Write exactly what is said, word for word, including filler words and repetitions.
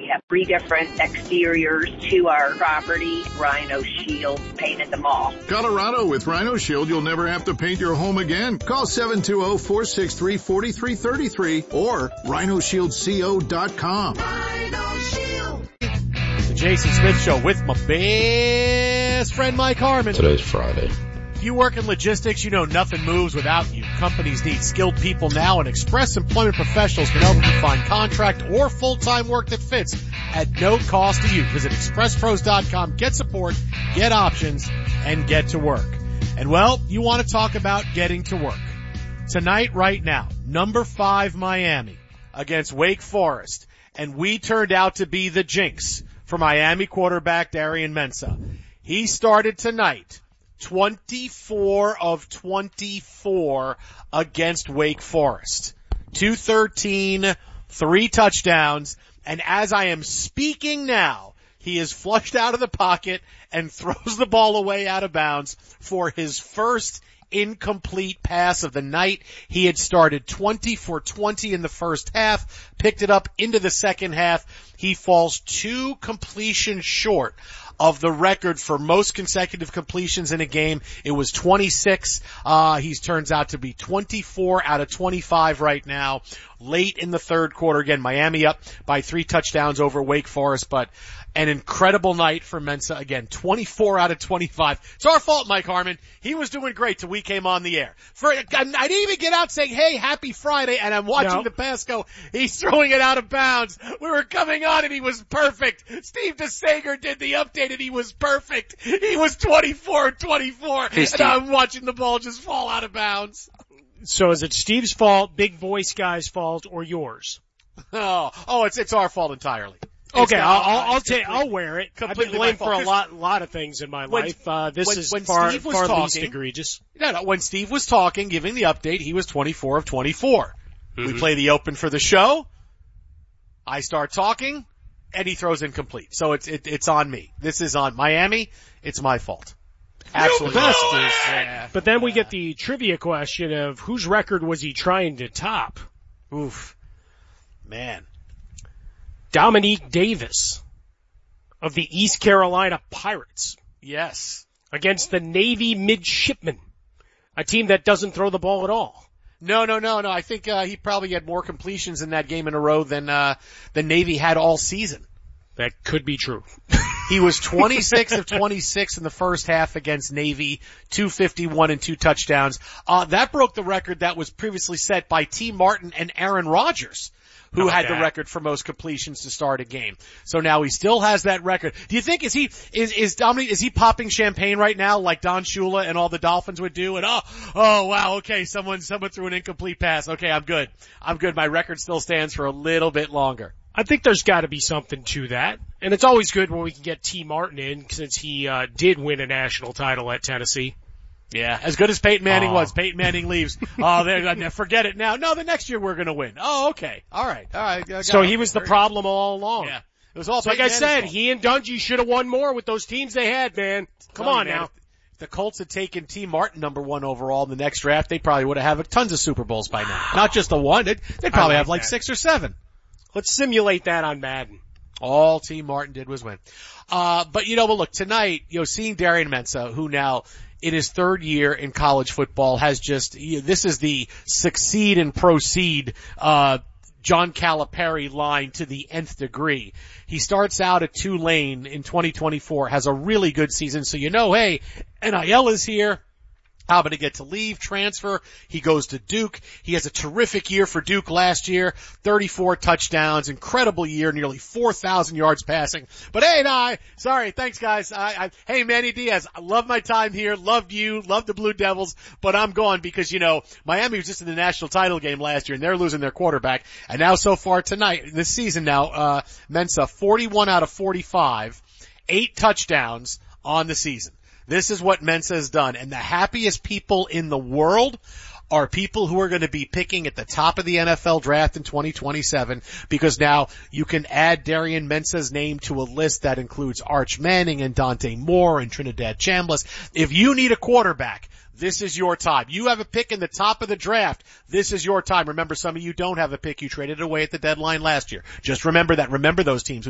have three different exteriors to our property. Rhino Shield painted them all. Colorado, with Rhino Shield, you'll never have to paint your home again. Call seven two zero, four six three, four three three three or rhino shield co dot com. Rhino Shield. The Jason Smith Show with my best friend Mike Harmon. Today's Friday. If you work in logistics, you know nothing moves without you. Companies need skilled people now, and Express Employment Professionals can help you find contract or full-time work that fits at no cost to you. Visit express pros dot com, get support, get options, and get to work. And well, you want to talk about getting to work. Tonight, right now, number five Miami against Wake Forest, and we turned out to be the jinx for Miami quarterback Darian Mensah. He started tonight twenty-four of twenty-four against Wake Forest. two thirteen, three touchdowns, and as I am speaking now, he is flushed out of the pocket and throws the ball away out of bounds for his first incomplete pass of the night. He had started twenty for twenty in the first half, picked it up into the second half. He falls two completions short of the record for most consecutive completions in a game. It was twenty-six. Uh, he turns out to be twenty-four out of twenty-five right now. Late in the third quarter, again, Miami up by three touchdowns over Wake Forest, but an incredible night for Mensah. Again, twenty-four out of twenty-five. It's our fault, Mike Harmon. He was doing great till we came on the air. For, I didn't even get out saying, hey, happy Friday, and I'm watching no. the pass go. He's throwing it out of bounds. We were coming on and he was perfect. Steve DeSager did the update and he was perfect. He was twenty-four twenty-four, hey, and I'm watching the ball just fall out of bounds. So is it Steve's fault, big voice guy's fault, or yours? Oh, oh, it's, it's our fault entirely. Okay, It's I'll, I'll, not- I'll it's take, complete- I'll wear it. I've been completely my blamed for fault. a lot, lot of things in my When- life. Uh, this when- is when far, Steve was far talking- least egregious. No, no, when Steve was talking, giving the update, he was twenty-four of twenty-four. Mm-hmm. We play the open for the show. I start talking, and he throws incomplete. So it's, it, it's on me. This is on Miami. It's my fault. Absolutely. The best is, Yeah. but then we get the trivia question of whose record was he trying to top? Oof. Man. Dominique Davis of the East Carolina Pirates Yes. against the Navy Midshipmen, a team that doesn't throw the ball at all. No, no, no, no. I think, uh, he probably had more completions in that game in a row than, uh, the Navy had all season. That could be true. He was twenty-six of twenty-six in the first half against Navy, two fifty-one and two touchdowns. Uh, that broke the record that was previously set by T. Martin and Aaron Rodgers, who How had about the that? record for most completions to start a game. So now he still has that record. Do you think, is he, is, is Dominique, is he popping champagne right now like Don Shula and all the Dolphins would do? And oh, oh wow, okay, someone, someone threw an incomplete pass. Okay, I'm good. I'm good. My record still stands for a little bit longer. I think there's got to be something to that. And it's always good when we can get T. Martin in since he uh, did win a national title at Tennessee. Yeah, as good as Peyton Manning Oh. was. Peyton Manning leaves. Oh, there, forget it now. No, the next year we're going to win. Oh, okay. All right. All right. I got So it. he was the problem all along. Yeah. It was all So like Peyton I Manning's said, fault. he and Dungy should have won more with those teams they had, man. Come Tell you, on man, now. If the Colts had taken T. Martin number one overall in the next draft, they probably would have had tons of Super Bowls by now. Not just the one. They'd, they'd probably like have like that. six or seven. Let's simulate that on Madden. All T. Martin did was win. Uh, but you know, but look, tonight, you know, seeing Darian Mensah, who now in his third year in college football has just, you know, this is the succeed and proceed, uh, John Calipari line to the nth degree. He starts out at Tulane in twenty twenty-four, has a really good season, so you know, hey, N I L is here. How about to get to leave, transfer? He goes to Duke. He has a terrific year for Duke last year. thirty-four touchdowns, incredible year, nearly four thousand yards passing. But hey, no, I, sorry, thanks guys. I, I, hey, Manny Diaz, I love my time here, loved you, love the Blue Devils, but I'm gone because, you know, Miami was just in the national title game last year and they're losing their quarterback. And now so far tonight, this season now, uh, Mensah, forty-one out of forty-five, eight touchdowns on the season. This is what Mensah has done. And the happiest people in the world are people who are going to be picking at the top of the N F L draft in twenty twenty-seven, because now you can add Darian Mensah's name to a list that includes Arch Manning and Dante Moore and Trinidad Chambliss. If you need a quarterback, this is your time. You have a pick in the top of the draft. This is your time. Remember, some of you don't have a pick. You traded it away at the deadline last year. Just remember that. Remember those teams.